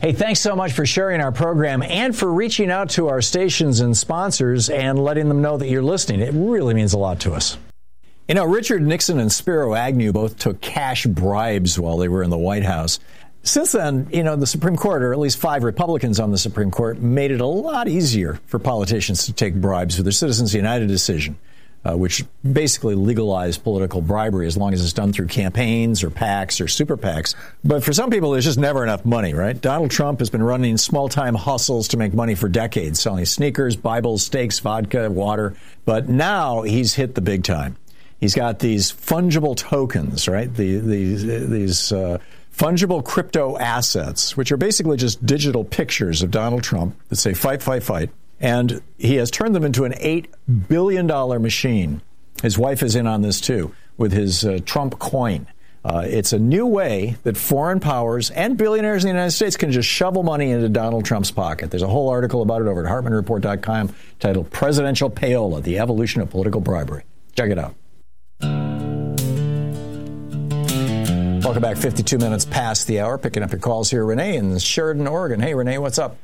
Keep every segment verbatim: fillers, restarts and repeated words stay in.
Hey, thanks so much for sharing our program and for reaching out to our stations and sponsors and letting them know that you're listening. It really means a lot to us. You know, Richard Nixon and Spiro Agnew both took cash bribes while they were in the White House. Since then, you know, the Supreme Court, or at least five Republicans on the Supreme Court, made it a lot easier for politicians to take bribes with their Citizens United decision, uh, which basically legalized political bribery as long as it's done through campaigns or PACs or super PACs. But for some people, there's just never enough money, right? Donald Trump has been running small-time hustles to make money for decades, selling sneakers, Bibles, steaks, vodka, water. But now he's hit the big time. He's got these fungible tokens, right? The, the, these uh, fungible crypto assets, which are basically just digital pictures of Donald Trump that say fight, fight, fight. And he has turned them into an eight billion dollars machine. His wife is in on this, too, with his uh, Trump coin. Uh, it's a new way that foreign powers and billionaires in the United States can just shovel money into Donald Trump's pocket. There's a whole article about it over at Hartman Report dot com titled Presidential Payola, The Evolution of Political Bribery. Check it out. Welcome back. fifty-two minutes past the hour. Picking up your calls here. Renee in Sheridan, Oregon. Hey, Renee, what's up?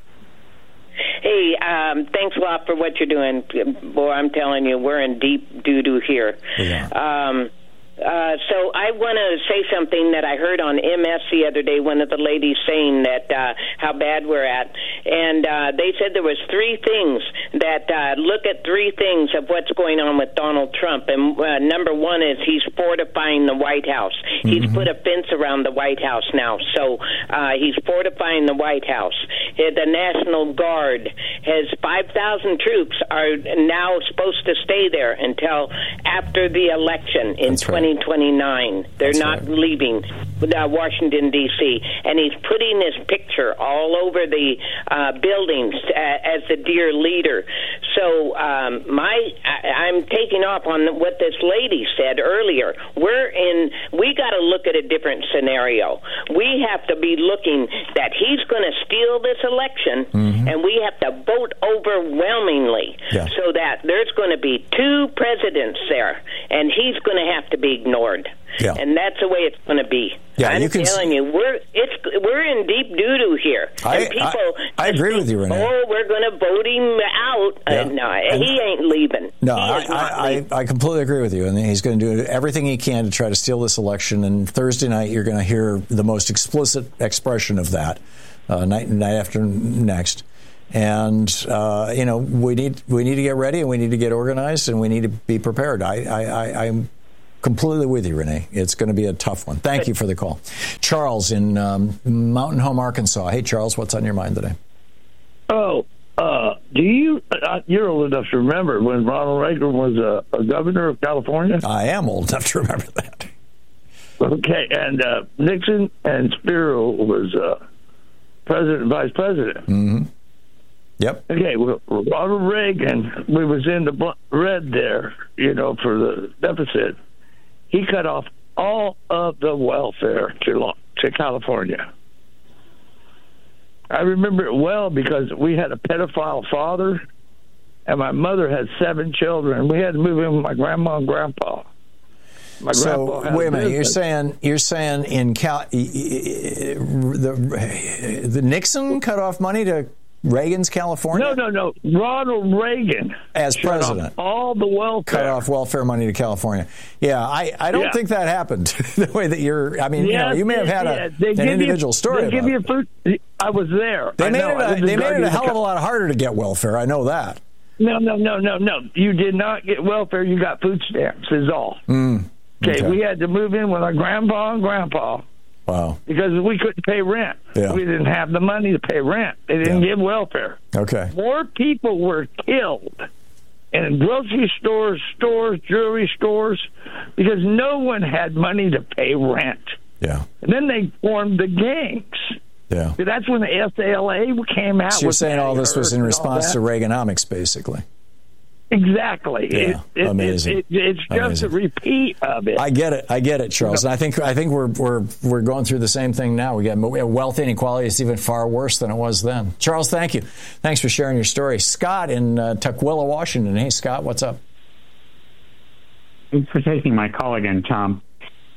Hey, um, thanks a lot for what you're doing. Boy, I'm telling you, we're in deep doo-doo here. Yeah. Um, uh, so I want to say something that I heard on M S the other day, one of the ladies saying that uh, how bad we're at. And uh, they said there was three things that uh, look at three things of what's going on with Donald Trump. And uh, number one is he's fortifying the White House. Mm-hmm. He's put a fence around the White House now. So uh, he's fortifying the White House. The National Guard has five thousand troops are now supposed to stay there until after the election in That's right. twenty twenty-nine. They're That's not right. leaving uh, Washington, D C And he's putting his picture all over the uh, buildings uh, as the dear leader. So um, my, I, I'm taking off on what this lady said earlier. We're in, we got to look at a different scenario. We have to be looking that he's going to steal this election, mm-hmm. and we have to vote overwhelmingly yeah. so that there's going to be two presidents there, and he's going to have to be ignored. Yeah. And that's the way it's going to be. Yeah, I'm you can telling s- you, we're it's we're in deep doo-doo here. I, and people I, I agree think, with you, Renee. Oh, we're going to vote him out. Yeah. Uh, no, and, he ain't leaving. No, he I, is not I, leaving. I, I completely agree with you. And he's going to do everything he can to try to steal this election. And Thursday night, you're going to hear the most explicit expression of that, uh, night night after next. And uh, you know, we need we need to get ready, and we need to get organized, and we need to be prepared. I, I, I I'm completely with you, Renee. It's going to be a tough one. Thank you for the call. Charles in um, Mountain Home, Arkansas. Hey, Charles, what's on your mind today? Oh, uh, do you, uh, you're old enough to remember when Ronald Reagan was a, a governor of California? I am old enough to remember that. Okay, and uh, Nixon and Spiro was uh, president and vice president. Mm-hmm. Yep. Okay, well, Ronald Reagan, we was in the bl- red there, you know, for the deficit. He cut off all of the welfare to to California. I remember it well because we had a pedophile father, and my mother had seven children. We had to move in with my grandma and grandpa. My so grandpa had wait a minute, business. you're saying you're saying in Cal, the the Nixon cut off money to Reagan's California? No, no, no. Ronald Reagan as shut president, off all the welfare, cut off welfare money to California. Yeah, I, I don't yeah. think that happened the way that you're. I mean, yes, you know, you may have had yeah. a, they an individual you, story. They about give you it. food. I was there. They I made know. it. I A, lived they in made it a Garden hell of a County. lot harder to get welfare. I know that. No, no, no, no, no. You did not get welfare. You got food stamps. Is all. Mm, okay. okay. We had to move in with our grandpa and grandpa. Wow. Because we couldn't pay rent. Yeah. We didn't have the money to pay rent. They didn't Yeah. give welfare. Okay. More people were killed in grocery stores, stores, jewelry stores, because no one had money to pay rent. Yeah. And then they formed the gangs. Yeah. So that's when the S L A came out. So you're with saying all this was in and all response that. to Reaganomics, basically. Exactly. Yeah, It- it- amazing. It, it, it's just Amazing. a repeat of it. I get it. I get it, Charles. And I think I think we're we're we're going through the same thing now. We got we have wealth inequality. It's even far worse than it was then. Charles, thank you. Thanks for sharing your story. Scott in uh, Tukwila, Washington. Hey, Scott, what's up? Thanks for taking my call again, Tom.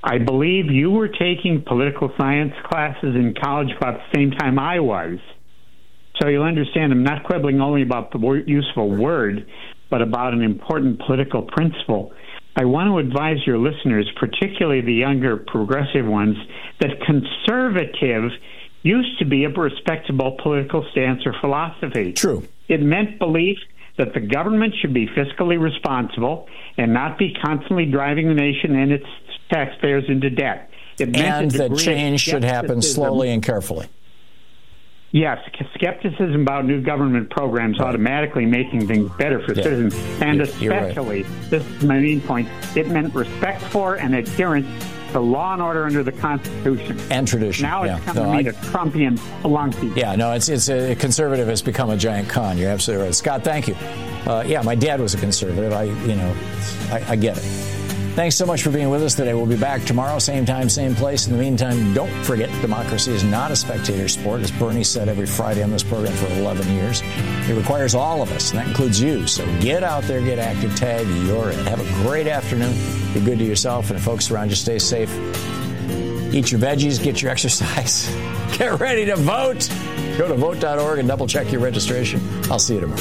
I believe you were taking political science classes in college about the same time I was. So you'll understand I'm not quibbling only about the word, useful word, but about an important political principle. I want to advise your listeners, particularly the younger progressive ones, that conservative used to be a respectable political stance or philosophy. True. It meant belief that the government should be fiscally responsible and not be constantly driving the nation and its taxpayers into debt. It meant and that change should happen slowly and carefully. Yes, skepticism about new government programs right. automatically making things better for yeah. citizens. And You're especially, right. this is my main point, it meant respect for and adherence to law and order under the Constitution. And tradition. Now yeah. it's come no, to mean I, a Trumpian flunky. Yeah, no, it's it's a conservative has become a giant con. You're absolutely right. Scott, thank you. Uh, yeah, my dad was a conservative. I, you know, I, I get it. Thanks so much for being with us today. We'll be back tomorrow, same time, same place. In the meantime, don't forget, democracy is not a spectator sport, as Bernie said every Friday on this program for eleven years. It requires all of us, and that includes you. So get out there, get active, tag, you're in. Have a great afternoon. Be good to yourself and folks around you. Stay safe. Eat your veggies, get your exercise. Get ready to vote. Go to vote dot org and double check your registration. I'll see you tomorrow.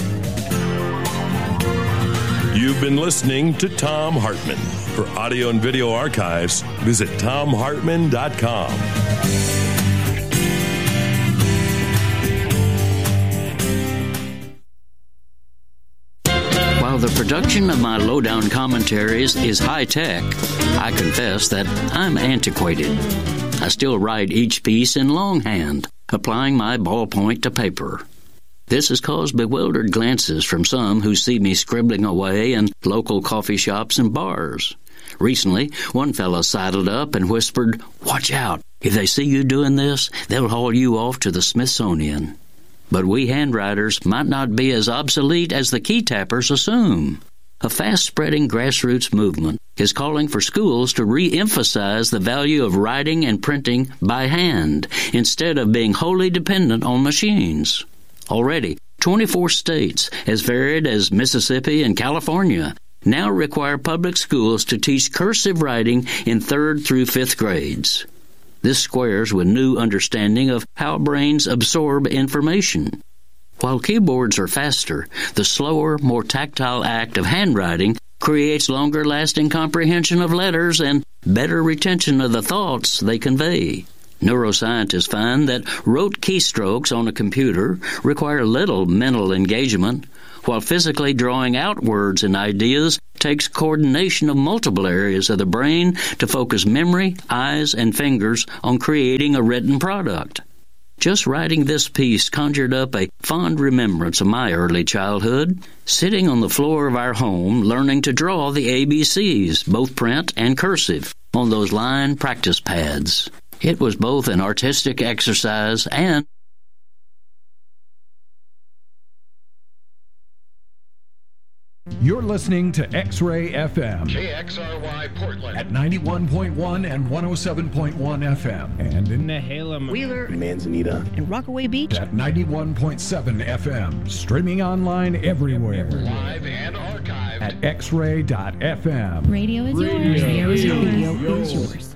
You've been listening to Thom Hartmann. For audio and video archives, visit thom hartmann dot com. While the production of my lowdown commentaries is high-tech, I confess that I'm antiquated. I still write each piece in longhand, applying my ballpoint to paper. This has caused bewildered glances from some who see me scribbling away in local coffee shops and bars. Recently, one fellow sidled up and whispered, "Watch out. If they see you doing this, they'll haul you off to the Smithsonian." But we handwriters might not be as obsolete as the key tappers assume. A fast-spreading grassroots movement is calling for schools to re-emphasize the value of writing and printing by hand instead of being wholly dependent on machines. Already, twenty-four states, as varied as Mississippi and California, now require public schools to teach cursive writing in third through fifth grades. This squares with new understanding of how brains absorb information. While keyboards are faster, the slower, more tactile act of handwriting creates longer-lasting comprehension of letters and better retention of the thoughts they convey. Neuroscientists find that rote keystrokes on a computer require little mental engagement, while physically drawing out words and ideas takes coordination of multiple areas of the brain to focus memory, eyes, and fingers on creating a written product. Just writing this piece conjured up a fond remembrance of my early childhood, sitting on the floor of our home learning to draw the A B Cs, both print and cursive, on those line practice pads. It was both an artistic exercise and You're listening to X-Ray F M. K X R Y Portland. At ninety-one point one and one oh seven point one F M. And in Nehalem, Wheeler, Manzanita, and Rockaway Beach. At ninety-one point seven F M. Streaming online everywhere. Live and archived. At X ray dot F M. Radio is yours. Radio is yours. Radio is yours.